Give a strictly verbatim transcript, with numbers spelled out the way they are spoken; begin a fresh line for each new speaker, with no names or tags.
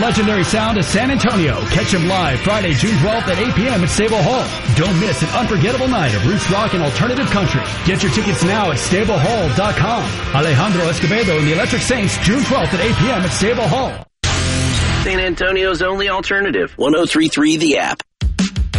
legendary sound of San Antonio. Catch him live Friday, June twelfth at eight p.m. at Stable Hall. Don't miss an unforgettable night of roots rock and alternative country. Get your tickets now at stable hall dot com. Alejandro Escobedo and the Electric Saints, June twelfth at eight p.m. at Stable Hall.
San Antonio's only alternative. one oh three point three The App.